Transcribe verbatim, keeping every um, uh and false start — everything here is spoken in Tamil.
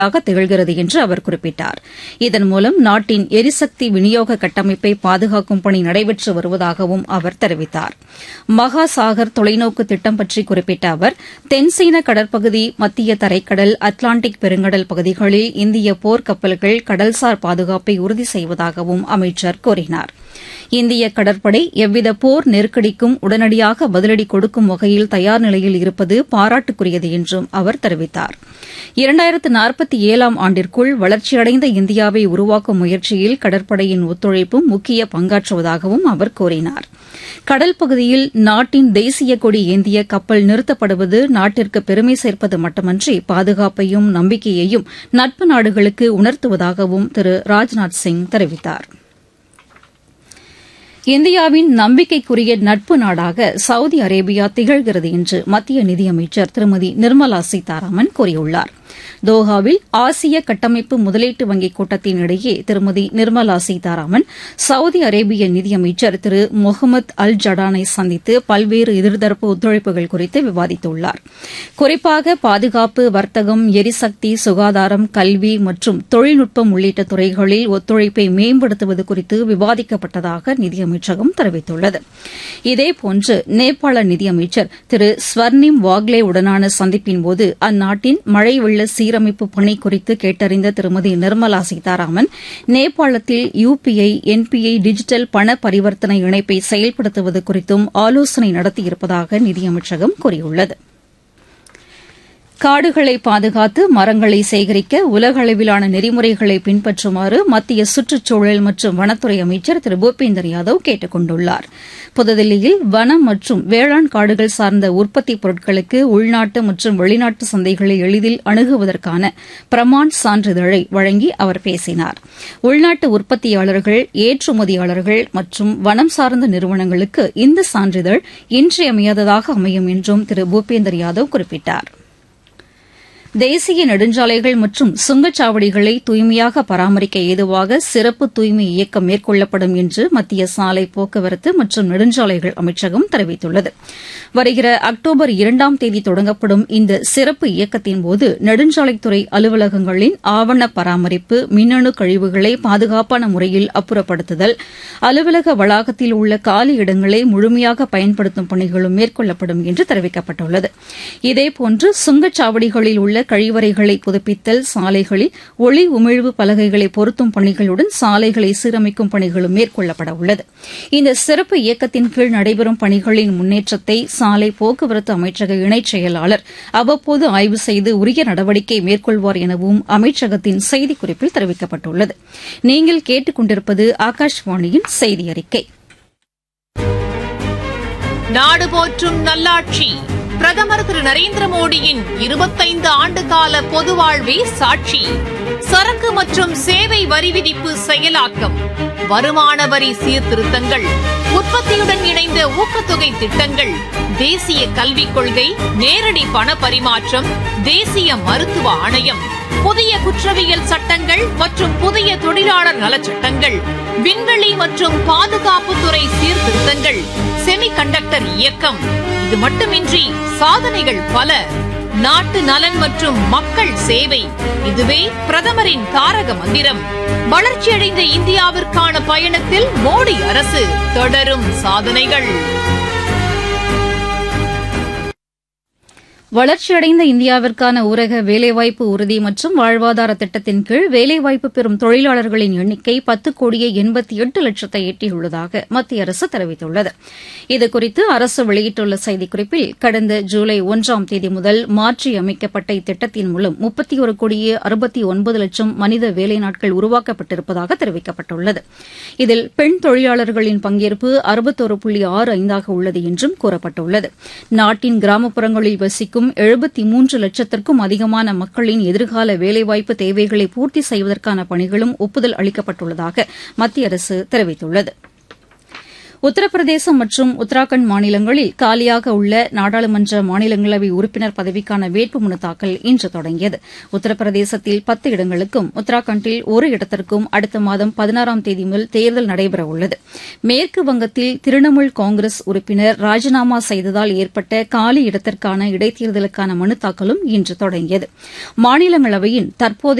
திகழ்கிறது என்று அவர் குறிப்பிட்டார். இதன் மூலம் நாட்டின் எரிசக்தி விநியோக கட்டமைப்பை பாதுகாக்கும் பணி நடைபெற்று வருவதாகவும் அவர் தெரிவித்தார். மகாசாகர் தொலைநோக்கு திட்டம் பற்றி குறிப்பிட்ட அவர் தென்சீன கடற்பகுதி, மத்திய தரைக்கடல், அட்லாண்டிக் பெருங்கடல் பகுதிகளில் இந்திய போர்க்கப்பல்கள் கடல்சார் பாதுகாப்பை உறுதி செய்வதாகவும் அமைச்சர் கூறினார். இந்திய கடற்படை எவ்வித போர் நெருக்கடிக்கும் உடனடியாக பதிலடி கொடுக்கும் வகையில் தயார் நிலையில் இருப்பது பாராட்டுக்குரியது என்றும் அவர் தெரிவித்தார். இரண்டாயிரத்து நாற்பத்தி ஏழாம் ஆண்டிற்குள் வளர்ச்சியடைந்த இந்தியாவை உருவாக்கும் முயற்சியில் கடற்படையின் ஒத்துழைப்பும் முக்கிய பங்காற்றுவதாகவும் அவர் கூறினார். கடல் பகுதியில் நாட்டின் தேசிய கொடி ஏந்திய கப்பல் நிறுத்தப்படுவது நாட்டிற்கு பெருமை சேர்ப்பது மட்டுமன்றி பாதுகாப்பையும் நம்பிக்கையையும் நட்பு நாடுகளுக்கு உணர்த்துவதாகவும் திரு ராஜ்நாத் சிங் தெரிவித்தார். இந்தியாவின் நம்பிக்கைக்குரிய நட்பு நாடாக சவுதி அரேபியா திகழ்கிறது என்று மத்திய நிதியமைச்சர் திருமதி நிர்மலா சீதாராமன் கூறியுள்ளார். தோஹாவில் ஆசிய கட்டமைப்பு முதலீட்டு வங்கிக் கூட்டத்தின் இடையே திருமதி நிர்மலா சீதாராமன் சவுதி அரேபிய நிதியமைச்சர் திரு முகமது அல் ஜடானை சந்தித்து பல்வேறு இருதரப்பு ஒத்துழைப்புகள் குறித்து விவாதித்துள்ளார். குறிப்பாக பாதுகாப்பு, வர்த்தகம், எரிசக்தி, சுகாதாரம், கல்வி மற்றும் தொழில்நுட்பம் உள்ளிட்ட துறைகளில் ஒத்துழைப்பை மேம்படுத்துவது குறித்து விவாதிக்கப்பட்டதாக நிதியமைச்சகம் தெரிவித்துள்ளது. இதேபோன்று நேபாள நிதியமைச்சர் திரு ஸ்வர்ணிம் வாக்லே உடனான சந்திப்பின்போது அந்நாட்டின் மழை வெள்ள சீரமைப்பு பணி குறித்து கேட்டறிந்த திருமதி நிர்மலா சீதாராமன் நேபாளத்தில் யுபிஐ, என்பிஐ டிஜிட்டல் பண பரிவர்த்தனை இணைப்பை செயல்படுத்துவது குறித்தும் ஆலோசனை நடத்தியிருப்பதாக நிதியமைச்சகம் கூறியுள்ளது. காடுகளை பாதுகாத்து மரங்களை சேகரிக்க உலக அளவிலான நெறிமுறைகளை பின்பற்றுமாறு மத்திய சுற்றுச்சூழல் மற்றும் வனத்துறை அமைச்சர் திரு பூபேந்தர் யாதவ் கேட்டுக் கொண்டுள்ளார். புதுதில்லியில் வனம் மற்றும் வேளாண் காடுகள் சார்ந்த உற்பத்தி பொருட்களுக்கு உள்நாட்டு மற்றும் வெளிநாட்டு சந்தைகளை எளிதில் அணுகுவதற்கான பிரமாண் சான்றிதழை வழங்கி அவர் பேசினார். உள்நாட்டு உற்பத்தியாளர்கள், ஏற்றுமதியாளர்கள் மற்றும் வனம் சார்ந்த நிறுவனங்களுக்கு இந்த சான்றிதழ் இன்றியமையாததாக அமையும் என்றும் திரு பூபேந்தர் யாதவ் குறிப்பிட்டார். தேசிய நெடுஞ்சாலைகள் மற்றும் சுங்கச்சாவடிகளை தூய்மையாக பராமரிக்க ஏதுவாக சிறப்பு தூய்மை இயக்கம் மேற்கொள்ளப்படும் என்று மத்திய சாலை போக்குவரத்து மற்றும் நெடுஞ்சாலைகள் அமைச்சகம் தெரிவித்துள்ளது. வருகிற அக்டோபர் இரண்டாம் தேதி தொடங்கப்படும் இந்த சிறப்பு இயக்கத்தின்போது நெடுஞ்சாலைத்துறை அலுவலகங்களின் ஆவண பராமரிப்பு, மின்னணு கழிவுகளை பாதுகாப்பான முறையில் அப்புறப்படுத்துதல், அலுவலக வளாகத்தில் உள்ள காலி இடங்களை முழுமையாக பயன்படுத்தும் பணிகளும் மேற்கொள்ளப்படும் என்று தெரிவிக்கப்பட்டுள்ளது. இதேபோன்று சுங்கச்சாவடிகளில் உள்ள கழிவறைகளை புதுப்பித்தல், சாலைகளில் ஒளி உமிழ்வு பலகைகளை பொருத்தும் பணிகளுடன் சாலைகளை சீரமைக்கும் பணிகளும் மேற்கொள்ளப்பட உள்ளது. இந்த சிறப்பு இயக்கத்தின் கீழ் நடைபெறும் பணிகளின் முன்னேற்றத்தை சாலை போக்குவரத்து அமைச்சக இணைச் செயலாளர் அவ்வப்போது ஆய்வு செய்து உரிய நடவடிக்கை மேற்கொள்வார் எனவும் அமைச்சகத்தின் செய்திக்குறிப்பில் தெரிவிக்கப்பட்டுள்ளது. நீங்கள் கேட்டுக் கொண்டிருப்பது ஆகாஷ்வாணியின் செய்தி அறிக்கை. நாடு போற்றும் நல்லாட்சி பிரதமர் திரு நரேந்திர மோடியின் இருபத்தைந்து ஆண்டு கால பொது வாழ்வே சாட்சி. சரக்கு மற்றும் சேவை வரி விதிப்பு செயலாக்கம், வருமான வரி சீர்திருத்தங்கள், உற்பத்தியுடன் இணைந்த ஊக்கத்தொகை திட்டங்கள், தேசிய கல்விக் கொள்கை, நேரடி பண பரிமாற்றம், தேசிய மருத்துவ ஆணையம், புதிய குற்றவியல் சட்டங்கள் மற்றும் புதிய தொழிலாளர் நலச்சட்டங்கள், விண்வெளி மற்றும் பாதுகாப்புத்துறை சீர்திருத்தங்கள், செமிகண்டக்டர் இயக்கம். இது மட்டுமின்றி சாதனைகள் பல. நாட்டு நலன் மற்றும் மக்கள் சேவை, இதுவே பிரதமரின் தாரக மந்திரம். வளர்ச்சியடைந்த இந்தியாவிற்கான பயணத்தில் மோடி அரசு தொடரும் சாதனைகள். வளர்ச்சியடைந்த இந்தியாவிற்கான ஊரக வேலைவாய்ப்பு உறுதி மற்றும் வாழ்வாதார திட்டத்தின் கீழ் வேலைவாய்ப்பு பெறும் தொழிலாளர்களின் எண்ணிக்கை பத்து கோடியே எண்பத்தி எட்டு லட்சத்தை எட்டியுள்ளதாக மத்திய அரசு தெரிவித்துள்ளது. இதுகுறித்து அரசு வெளியிட்டுள்ள செய்திக்குறிப்பில் கடந்த ஜூலை ஒன்றாம் தேதி முதல் மாற்றியமைக்கப்பட்ட இத்திட்டத்தின் மூலம் முப்பத்தி ஒரு கோடியே அறுபத்தி ஒன்பது லட்சம் மனித வேலை நாட்கள் உருவாக்கப்பட்டிருப்பதாக தெரிவிக்கப்பட்டுள்ளது. இதில் பெண் தொழிலாளர்களின் பங்கேற்பு அறுபத்தொரு புள்ளி ஆறு ஐந்தாக உள்ளது என்றும் கூறப்பட்டுள்ளது. நாட்டின் கிராமப்புறங்களில் வசிக்கும் எழுபத்தி மூன்று லட்சத்திற்கும் அதிகமான மக்களின் எதிர்கால வேலைவாய்ப்பு தேவைகளை பூர்த்தி செய்வதற்கான பணிகளும் ஒப்புதல் அளிக்கப்பட்டுள்ளதாக மத்திய அரசு தெரிவித்துள்ளது. உத்தரப்பிரதேசம் மற்றும் உத்தராகண்ட் மாநிலங்களில் காலியாக உள்ள நாடாளுமன்ற மாநிலங்களவை உறுப்பினர் பதவிக்கான வேட்புமனு தாக்கல் இன்று தொடங்கியது. உத்தரப்பிரதேசத்தில் பத்து இடங்களுக்கும் உத்தராகண்டில் ஒரு இடத்திற்கும் அடுத்த மாதம் பதினாறாம் தேதி முதல் தேர்தல் நடைபெறவுள்ளது. மேற்கு வங்கத்தில் திரிணாமுல் காங்கிரஸ் உறுப்பினர் ராஜினாமா செய்ததால் ஏற்பட்ட காலி இடத்திற்கான இடைத்தேர்தலுக்கான மனு தாக்கலும் இன்று தொடங்கியது. மாநிலங்களவையின் தற்போதைய